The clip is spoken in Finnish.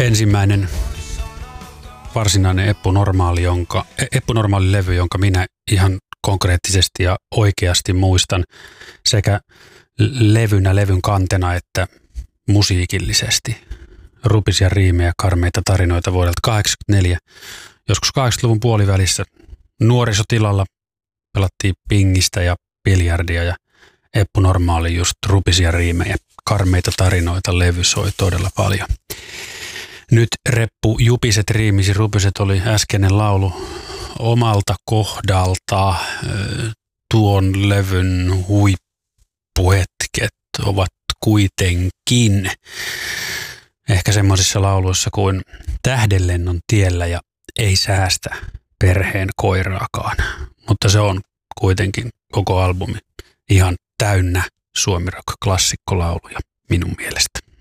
ensimmäinen varsinainen Eppu Normaali levy, jonka minä ihan konkreettisesti ja oikeasti muistan sekä levyn kantena että musiikillisesti. Rupisia riimejä, karmeita tarinoita vuodelta 1984. Joskus 80-luvun puolivälissä nuorisotilalla pelattiin pingistä ja biljardia ja Eppu Normaali just rupisia riimejä, karmeita tarinoita levy soi todella paljon. Nyt reppu Jupiset riimisi, Rupiset oli äskeinen laulu omalta kohdalta. Tuon levyn huippuhetket ovat kuitenkin ehkä semmoisissa lauluissa kuin Tähdenlennon tiellä ja Ei säästä perheen koiraakaan. Mutta se on kuitenkin koko albumi ihan täynnä suomirock-klassikkolauluja minun mielestä.